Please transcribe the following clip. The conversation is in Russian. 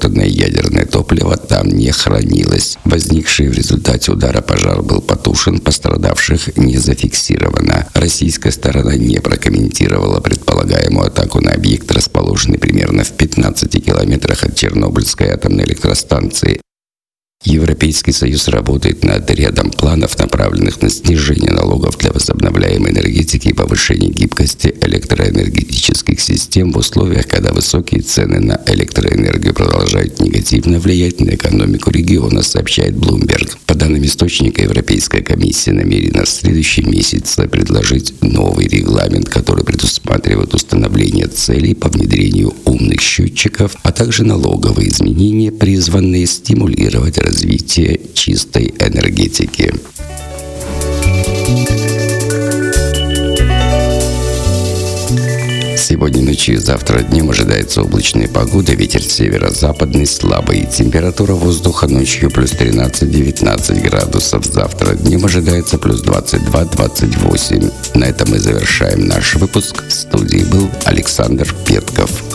отработанное ядерное топливо там не хранилось. Возникший в результате удара пожар был потушен, пострадавших не зафиксировано. Российская сторона не прокомментировала предполагаемую атаку на объект, расположенный примерно в 15 километрах от Чернобыльской атомной электростанции. Европейский Союз работает над рядом планов, направленных на снижение налогов для возобновляемой энергетики и повышение гибкости электроэнергетических систем в условиях, когда высокие цены на электроэнергию продолжают негативно влиять на экономику региона, сообщает Bloomberg. По данным источника, Европейская комиссия намерена в следующем месяце предложить новый регламент, который предусматривает установление целей по внедрению умных счетчиков, а также налоговые изменения, призванные стимулировать развитие чистой энергетики. Сегодня ночью и завтра днем ожидается облачная погода, ветер северо-западный слабый. Температура воздуха ночью плюс 13-19 градусов. Завтра днем ожидается плюс 22-28. На этом мы завершаем наш выпуск. В студии был Александр Петков.